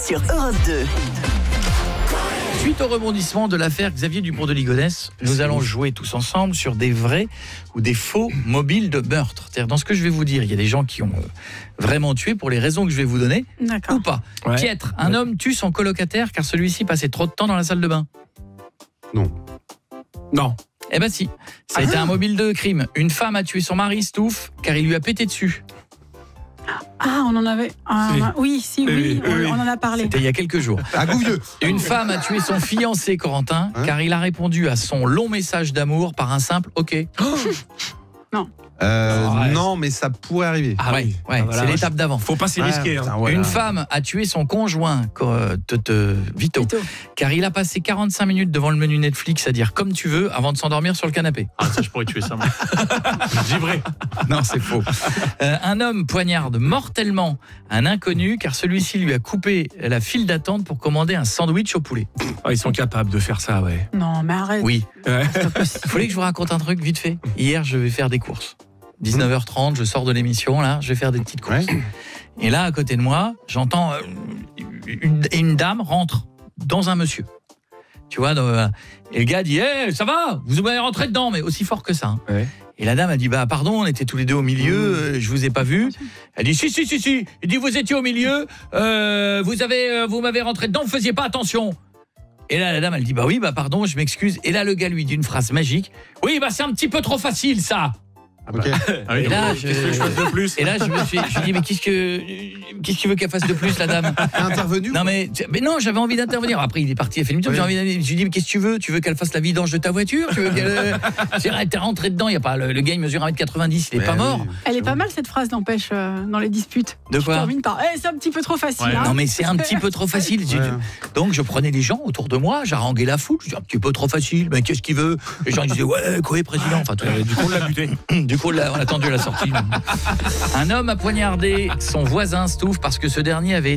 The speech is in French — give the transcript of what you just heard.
sur Europe 2. Suite au rebondissement de l'affaire Xavier Dupont de Ligonnès, nous allons jouer tous ensemble sur des vrais ou des faux mobiles de meurtre. C'est-à-dire, dans ce que je vais vous dire, il y a des gens qui ont vraiment tué pour les raisons que je vais vous donner, ou pas. Ouais. Pietre, un homme tue son colocataire car celui-ci passait trop de temps dans la salle de bain. Non. Eh ben si, ça a été un mobile de crime. Une femme a tué son mari, Stouff, car il lui a pété dessus. Ah, on en avait... Oui, on en a parlé. C'était il y a quelques jours. À Gouvieux. Une femme a tué son fiancé, Corentin, car il a répondu à son long message d'amour par un simple « OK ». Non. Non, mais ça pourrait arriver. Ah ouais, voilà, c'est l'étape d'avant. Faut pas s'y risquer. Une femme a tué son conjoint, Vito, car il a passé 45 minutes devant le menu Netflix à dire comme tu veux avant de s'endormir sur le canapé. Ah, ça, je pourrais tuer ça, moi. Givré. Non, c'est faux. Un homme poignarde mortellement un inconnu, car celui-ci lui a coupé la file d'attente pour commander un sandwich au poulet. Ah, ils sont capables de faire ça, ouais. Non, mais arrête. Oui. Ouais. Il fallait que je vous raconte un truc vite fait. Hier, je vais faire des courses. 19h30, je sors de l'émission, là, je vais faire des petites courses. Ouais. Et là, à côté de moi, j'entends une dame rentre dans un monsieur. Tu vois, et le gars dit hey, ça va, vous m'avez rentré dedans, mais aussi fort que ça. Hein. Ouais. Et la dame a dit bah pardon, on était tous les deux au milieu, je vous ai pas vu. Elle dit si. Il dit vous étiez au milieu, vous m'avez rentré dedans, vous faisiez pas attention. Et là la dame elle dit bah oui, bah pardon, je m'excuse. Et là le gars lui dit une phrase magique. Oui, bah c'est un petit peu trop facile ça. Okay. Ah oui, et là, je me suis dit mais qu'est-ce que tu veux qu'elle fasse de plus la dame? Intervenu? Non mais non, j'avais envie d'intervenir. Après il est parti, il a fait une j'ai lui dit mais qu'est-ce que tu veux? Tu veux qu'elle fasse la vidange de ta voiture? Tu veux qu'elle t'es rentré dedans, il y a pas le gars il mesure 1m90, il est pas mort. Elle est pas mal cette phrase n'empêche dans les disputes. De quoi? Je termine par c'est un petit peu trop facile. Ouais. Hein. Non mais c'est un petit peu trop facile. Ouais. Donc je prenais les gens autour de moi, j'haranguais la foule, je dis un petit peu trop facile, mais qu'est-ce qu'il veut? Les gens ils disaient ouais, quoi président, enfin tout. Du coup on l'a buté. Du coup on a attendu la sortie. Un homme a poignardé son voisin Stouff parce que ce dernier avait